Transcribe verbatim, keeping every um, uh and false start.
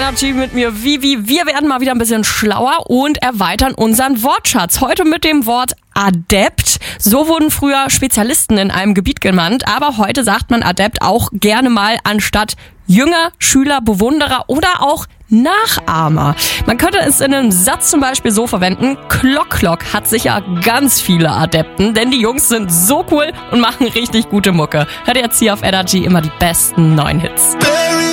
Energy mit mir, Vivi. Wir werden mal wieder ein bisschen schlauer und erweitern unseren Wortschatz. Heute mit dem Wort Adept. So wurden früher Spezialisten in einem Gebiet genannt, aber heute sagt man Adept auch gerne mal anstatt Jünger, Schüler, Bewunderer oder auch Nachahmer. Man könnte es in einem Satz zum Beispiel so verwenden: Klock Klock hat sicher ganz viele Adepten, denn die Jungs sind so cool und machen richtig gute Mucke. Hört jetzt hier auf Energy immer die besten neuen Hits.